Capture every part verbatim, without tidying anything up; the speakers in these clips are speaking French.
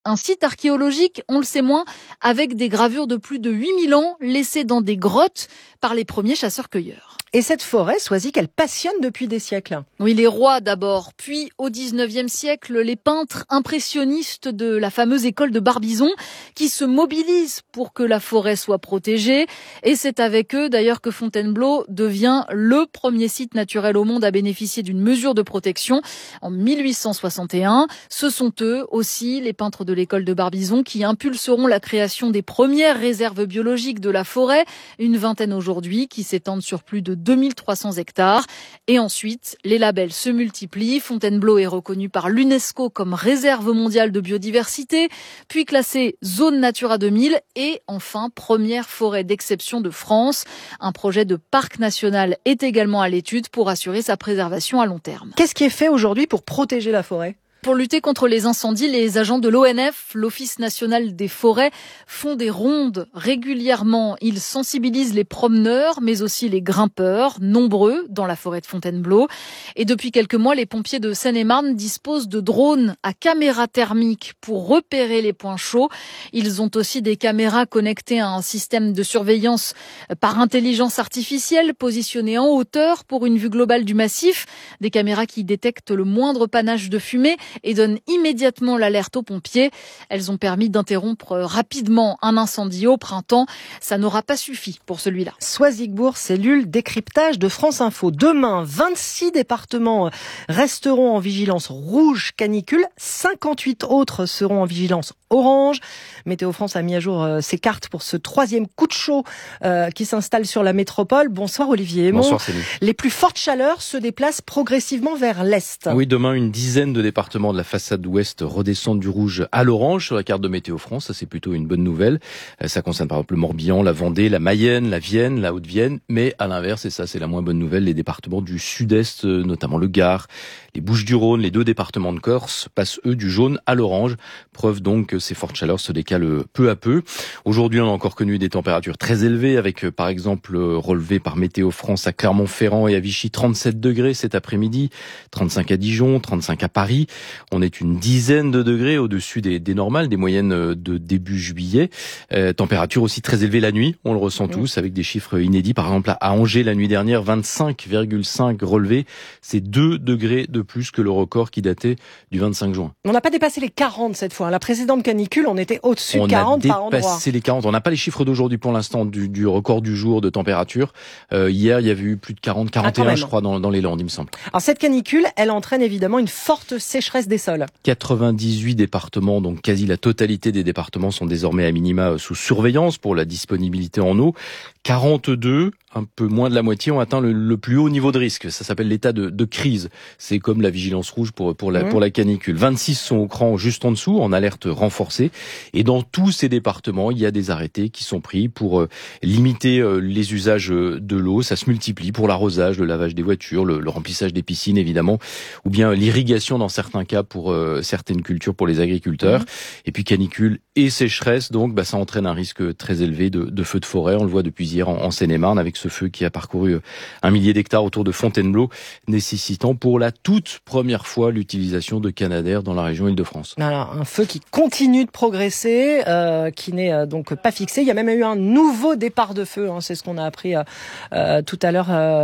Un site archéologique, on le sait moins, avec des gravures de plus de huit mille ans laissées dans des grottes par les premiers chasseurs-cueilleurs. Et cette forêt, Soisy, qu'elle passionne depuis des siècles. Oui, les rois d'abord, puis au dix-neuvième siècle, les peintres impressionnistes de la fameuse école de Barbizon qui se mobilisent pour que la forêt soit protégée. Et c'est avec eux d'ailleurs que Fontainebleau devient le premier site naturel au monde à bénéficier d'une mesure de protection en mille huit cent soixante et un. Ce sont eux aussi, les peintres de l'école de Barbizon, qui impulseront la création des premières réserves biologiques de la forêt, une vingtaine aujourd'hui, qui s'étendent sur plus de deux mille trois cents hectares. Et ensuite, les labels se multiplient. Fontainebleau est reconnu par l'UNESCO comme réserve mondiale de biodiversité, puis classé zone Natura deux mille et enfin première forêt d'exception de France. Un projet de parc national est également à l'étude pour assurer sa préservation à long terme. Qu'est-ce qui est fait aujourd'hui pour protéger la forêt ? Pour lutter contre les incendies, les agents de l'O N F, l'Office national des forêts, font des rondes régulièrement. Ils sensibilisent les promeneurs, mais aussi les grimpeurs, nombreux dans la forêt de Fontainebleau. Et depuis quelques mois, les pompiers de Seine-et-Marne disposent de drones à caméras thermiques pour repérer les points chauds. Ils ont aussi des caméras connectées à un système de surveillance par intelligence artificielle positionné en hauteur pour une vue globale du massif. Des caméras qui détectent le moindre panache de fumée et donnent immédiatement l'alerte aux pompiers. Elles ont permis d'interrompre rapidement un incendie au printemps. Ça n'aura pas suffi pour celui-là. Soisy-Gbourg, cellule décryptage de France Info. Demain, vingt-six départements resteront en vigilance rouge canicule. cinquante-huit autres seront en vigilance orange. Météo France a mis à jour ses cartes pour ce troisième coup de chaud euh, qui s'installe sur la métropole. Bonsoir Olivier Hémon. Bonsoir Céline. Les plus fortes chaleurs se déplacent progressivement vers l'est. Oui, demain, une dizaine de départements de la façade ouest redescendent du rouge à l'orange sur la carte de Météo France. Ça, c'est plutôt une bonne nouvelle. Ça concerne par exemple le Morbihan, la Vendée, la Mayenne, la Vienne, la Haute-Vienne. Mais à l'inverse, et ça c'est la moins bonne nouvelle, les départements du sud-est, notamment le Gard, les Bouches-du-Rhône, les deux départements de Corse, passent eux du jaune à l'orange. Preuve donc que ces fortes chaleurs se décalent peu à peu. Aujourd'hui, on a encore connu des températures très élevées avec par exemple relevé par Météo France à Clermont-Ferrand et à Vichy trente-sept degrés cet après-midi, trente-cinq à Dijon, trente-cinq à Paris. On est une dizaine de degrés au-dessus des, des normales, des moyennes de début juillet. Euh, température aussi très élevée la nuit, on le ressent oui. tous avec des chiffres inédits. Par exemple, à Angers, la nuit dernière, vingt-cinq virgule cinq relevés. C'est deux degrés de plus que le record qui datait du vingt-cinq juin. On n'a pas dépassé les quarante cette fois. La précédente canicule, on était au-dessus de quarante par endroit. On a dépassé les quarante. On n'a pas les chiffres d'aujourd'hui pour l'instant du, du record du jour de température. Euh, hier, il y avait eu plus de quarante, quarante et un, ah, je crois, dans, dans les Landes, il me semble. Alors cette canicule, elle entraîne évidemment une forte sécheresse des sols. quatre-vingt-dix-huit départements, donc quasi la totalité des départements sont désormais à minima sous surveillance pour la disponibilité en eau. quarante-deux, un peu moins de la moitié, ont atteint le, le plus haut niveau de risque. Ça s'appelle l'état de, de crise. C'est comme la vigilance rouge pour, pour, la, mmh. pour la canicule. vingt-six sont au cran juste en dessous, en alerte renforcée. Et dans tous ces départements, il y a des arrêtés qui sont pris pour euh, limiter euh, les usages de l'eau. Ça se multiplie pour l'arrosage, le lavage des voitures, le, le remplissage des piscines évidemment, ou bien l'irrigation dans certains cas pour euh, certaines cultures pour les agriculteurs. Mmh. Et puis canicule et sécheresse, donc bah, ça entraîne un risque très élevé de, de feux de forêt. On le voit depuis hier en, en Seine-et-Marne avec ce feu qui a parcouru un millier d'hectares autour de Fontainebleau, nécessitant pour la toute première fois l'utilisation de Canadair dans la région Île-de-France. Alors, un feu qui continue de progresser, euh, qui n'est euh, donc pas fixé. Il y a même eu un nouveau départ de feu, hein, c'est ce qu'on a appris euh, euh, tout à l'heure euh,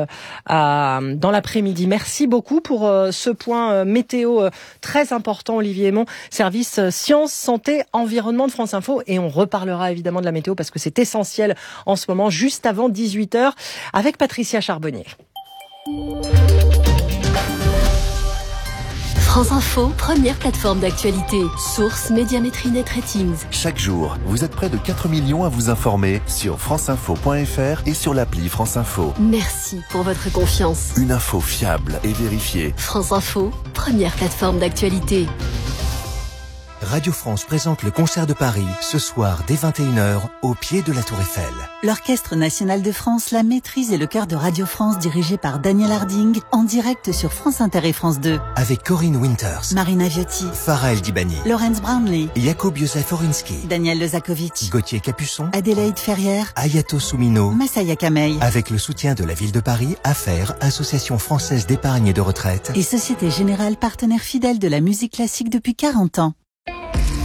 à, dans l'après-midi. Merci beaucoup pour euh, ce point euh, météo euh, très important, Olivier Hémon, service euh, sciences, santé, environnement de France Info. Et on reparlera évidemment de la météo parce que c'est essentiel en ce moment, juste avant dix-huit heures, avec Patricia Charbonnier. France Info, première plateforme d'actualité. Source Médiamétrie Net Ratings. Chaque jour, vous êtes près de quatre millions à vous informer sur franceinfo point f r et sur l'appli France Info. Merci pour votre confiance. Une info fiable et vérifiée. France Info, première plateforme d'actualité. Radio France présente le concert de Paris, ce soir dès vingt et une heures, au pied de la Tour Eiffel. L'Orchestre National de France, la maîtrise et le chœur de Radio France dirigé par Daniel Harding, en direct sur France Inter et France deux. Avec Corinne Winters, Marina Viotti, Farah El Dibani, Laurence Brownlee, Jakub Józef Orinsky, Daniel Lezakovic, Gauthier Capuçon, Adélaïde Ferrière, Ayato Soumino, Massaya Kamei. Avec le soutien de la ville de Paris, Affaires, Association française d'épargne et de retraite. Et Société Générale, partenaire fidèle de la musique classique depuis quarante ans.